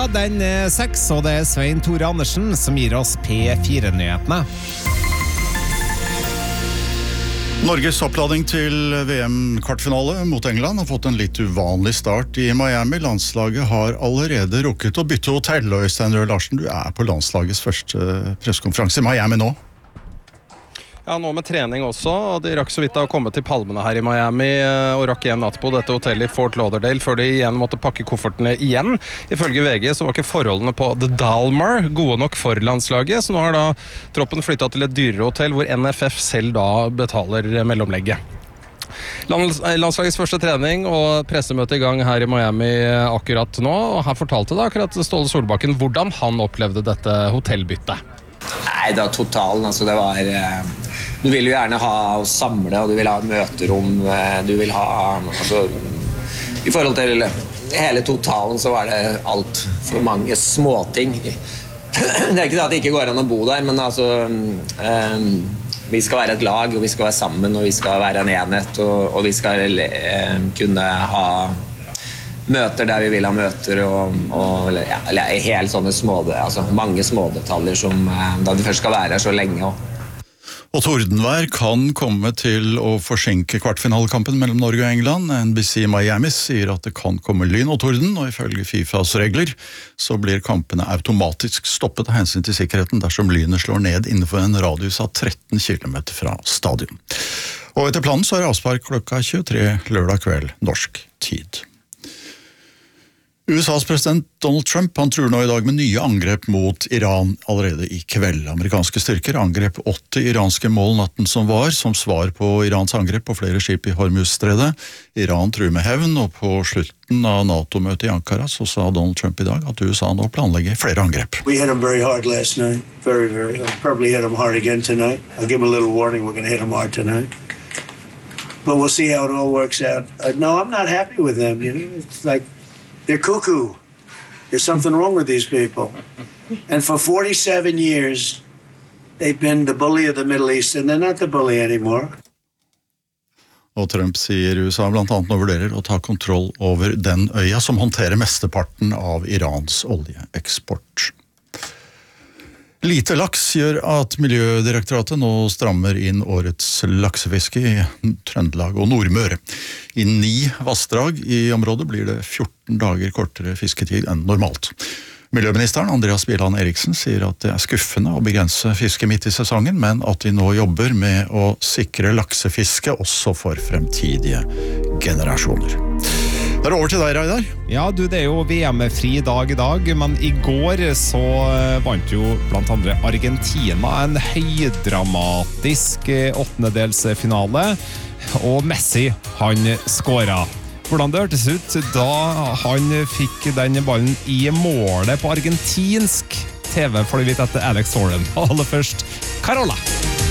Den 6, og det Svein Tore Andersen som gir oss P4-nyhetene. Norges oppladning til VM-kvartfinale mot England har fått en litt uvanlig start i Miami. Landslaget har allerede rukket å bytte hotell, og Øystein Røe Larsen, du er på landslagets første pressekonferanse i Miami nå. Ja, nå med trening også, og de rakk så vidt å komme til palmene her i Miami og rakk igjen natt på dette hotellet i Fort Lauderdale før de igjen måtte pakke koffertene igjen. Ifølge VG så var ikke forholdene på The Dalmar gode nok for landslaget, så nå har da troppen flyttet til et dyrere hotell hvor NFF selv da betaler mellomlegget. Landslagets første trening og pressemøte i gang her i Miami akkurat nå, og her fortalte da akkurat Ståle Solbakken hvordan han opplevde dette hotellbyttet. Nei, det var totalen, altså det var du vil jo gjerne ha å samle, og du vil ha møterom, du vil ha altså, i forhold til hele totalen så var det alt for mange småting. Det er ikke det at det ikke går an å bo der, men altså vi skal være et lag, og vi skal være sammen, og vi skal være en enhet, og vi skal kunne ha møter der vi vil ha møter og helt sånne altså mange små detaljer som da vi først skal være her så lenge også. Og tordenvær kan komme til å forsinke kvartfinalekampen mellom Norge og England. NBC Miami sier at det kan komme lyn og torden, og ifølge FIFAs regler så blir kampene automatisk stoppet av hensyn til sikkerheten dersom lynet slår ned innenfor en radius av 13 km fra stadion. Og etter planen så er avspark klokka 23 lørdag kveld norsk tid. USAs president Donald Trump han truer nå i dag med nye angrep mot Iran allerede i kveld. Amerikanske styrker angrep 80 iranske mål natten som var, som svar på Irans angrep på flere skip i Hormuzstredet. Iran truer med hevn, og på slutten av NATO-møtet i Ankara så sa Donald Trump i dag at USA nå planlegger flere angrep. We hit them very hard last night. Very, very hard. Probably hit them hard again tonight. I'll give them a little warning. We're going to hit them hard tonight. But we'll see how it all works out. No, I'm not happy with them. You know, it's like they're cuckoo. There's something wrong with these people. And for 47 years, they've been the bully of the Middle East, and they're not the bully anymore. Og Trump sier USA blant annet nå vurderer å ta kontroll over den øya som håndterer mesteparten av Irans oljeeksport. Lite laks gjør at Miljødirektoratet nå strammer inn årets laksefiske i Trøndelag og Nordmøre. I 9 vassdrag i området blir det 14 dager kortere fisketid enn normalt. Miljøministeren Andreas Bjelland Eriksen sier at det er skuffende å begrense fiske midt i sesongen, men at de nå jobber med å sikre laksefiske også for fremtidige generasjoner. Da er det over til deg, Reidar. Ja, du, det er jo VM-fri dag i dag, men i går så vant jo blant andre Argentina en høydramatisk åttendedelsfinale, og Messi, han skåret. Hvordan det hørtes ut da han fikk den ballen i målet på argentinsk TV, for du vet at Alex Soren. Aller først, Carola.